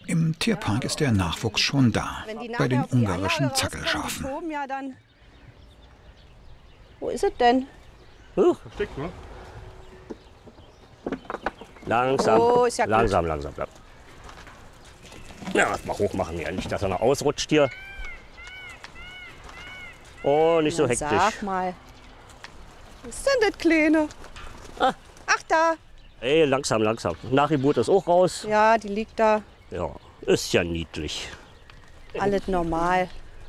Im Tierpark ist der Nachwuchs schon da, bei den ungarischen Zackelschafen. Ja, dann. Wo ist es denn? Versteckt, ne? Langsam, Oh, ist ja gut. langsam. Ja, mal hoch machen hier, nicht, dass er noch ausrutscht hier. Oh, nicht so Na, hektisch. Sag mal. Was ist denn das Kleine? Ah. Ach, da. Ey, langsam. Nachgeburt ist auch raus. Ja, die liegt da. Ja, ist ja niedlich. Alles normal.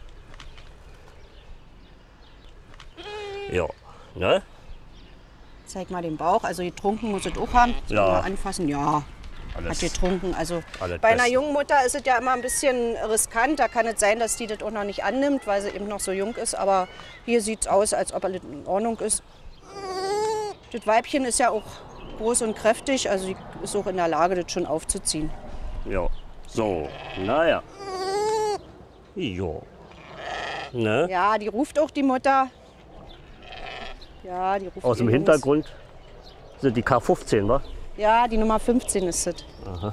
Ja, ne? Zeig mal den Bauch. Also getrunken muss es auch haben. Ja. Mal anfassen. Ja, Alles, hat getrunken. Also alles bei einer bestens. jungen Mutter ist es ja immer ein bisschen riskant. Da kann es sein, dass die das auch noch nicht annimmt, weil sie eben noch so jung ist. Aber hier sieht es aus, als ob alles in Ordnung ist. Das Weibchen ist ja auch groß und kräftig. Also sie ist auch in der Lage, das schon aufzuziehen. Ja, so, naja. Jo. Ne? Ja, die ruft auch die Mutter. Ja, die ruft Aus dem die Jungs. Hintergrund sind die K15, wa? Ja, die Nummer 15 ist es.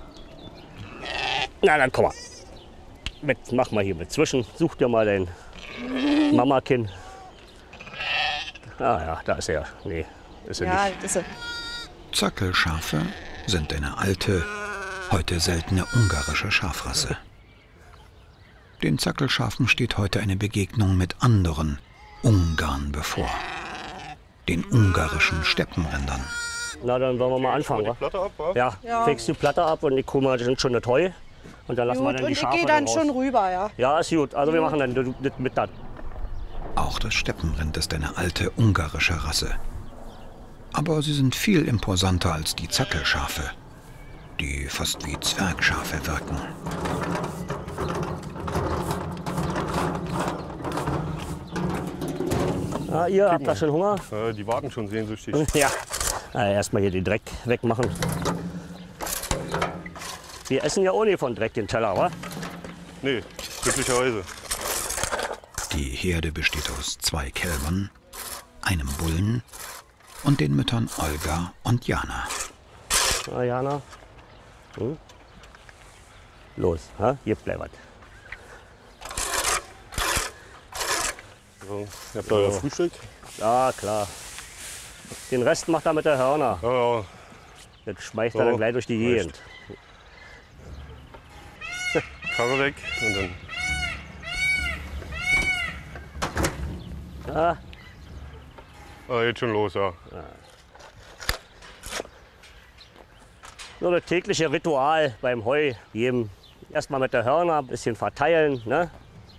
Na, dann komm mal. Mach mal hier mit zwischen. Such dir mal dein Mamakin. Ah ja, da ist er. Nee, ist er Ja, nicht. das ist es. Zackelschafe sind eine alte, heute seltene ungarische Schafrasse. Den Zackelschafen steht heute eine Begegnung mit anderen Ungarn bevor. Den ungarischen Steppenrindern. Na, dann wollen wir mal anfangen, Die wa? Platte ab, wa? Ja, fegst die Platte ab und ich hole mal schon das Heu. Und dann lassen wir Gut, dann und die ich Schafe gehe dann raus. schon rüber, ja. Ja, ist gut. Also wir machen dann das mit dann. Auch das Steppenrind ist eine alte ungarische Rasse. Aber sie sind viel imposanter als die Zackelschafe, die fast wie Zwergschafe wirken. Ah, ihr habt da schon Hunger? Die warten schon sehnsüchtig. Ja. Erstmal hier den Dreck wegmachen. Wir essen ja ohne von Dreck den Teller, wa? Nee, glücklicherweise. Die Herde besteht aus 2 Kälbern, einem Bullen und den Müttern Olga und Jana. Na, Jana. Los, ha? Hier bleibt. So, ihr habt euer Frühstück? Ja, klar. Den Rest macht er mit der Hörner. Ja. Das schmeißt er dann gleich durch die Gegend. Karre weg und dann. Ja, Jetzt schon los, ja. so das tägliche Ritual beim Heu geben. Erstmal mit der Hörner ein bisschen verteilen. Ne?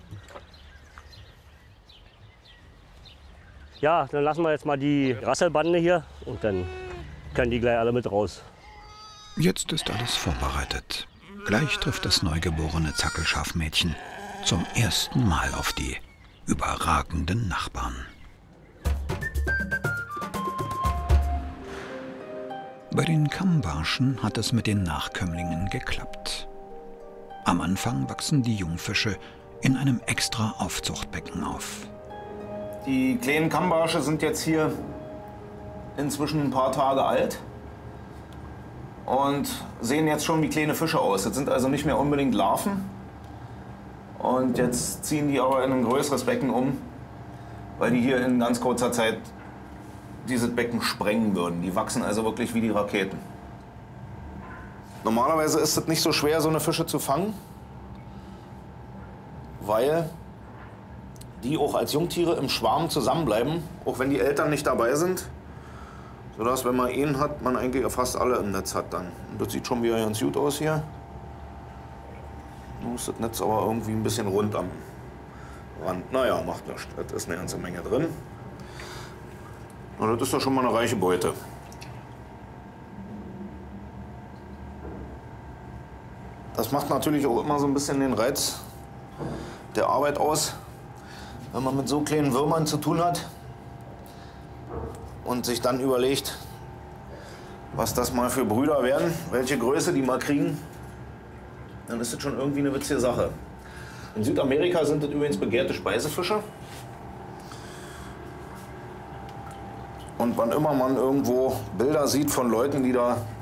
Ja, dann lassen wir jetzt mal die Rasselbande hier und dann können die gleich alle mit raus. Jetzt ist alles vorbereitet. Gleich trifft das neugeborene Zackelschafmädchen zum ersten Mal auf die überragenden Nachbarn. Bei den Kammbarschen hat es mit den Nachkömmlingen geklappt. Am Anfang wachsen die Jungfische in einem extra Aufzuchtbecken auf. Die kleinen Kammbarsche sind jetzt hier inzwischen ein paar Tage alt und sehen jetzt schon wie kleine Fische aus. Das sind also nicht mehr unbedingt Larven. Und jetzt ziehen die aber in ein größeres Becken um, weil die hier in ganz kurzer Zeit dieses Becken sprengen würden. Die wachsen also wirklich wie die Raketen. Normalerweise ist es nicht so schwer, so eine Fische zu fangen, weil die auch als Jungtiere im Schwarm zusammenbleiben, auch wenn die Eltern nicht dabei sind. Sodass, wenn man ihn hat, man eigentlich fast alle im Netz hat dann. Und das sieht schon wieder ganz gut aus hier. Nun ist das Netz aber irgendwie ein bisschen rund am Rand. Naja, macht nichts. Das ist eine ganze Menge drin. Und das ist doch schon mal eine reiche Beute. Das macht natürlich auch immer so ein bisschen den Reiz der Arbeit aus, wenn man mit so kleinen Würmern zu tun hat und sich dann überlegt, was das mal für Brüder werden, welche Größe die mal kriegen, dann ist das schon irgendwie eine witzige Sache. In Südamerika sind das übrigens begehrte Speisefische. Und wann immer man irgendwo Bilder sieht von Leuten, die da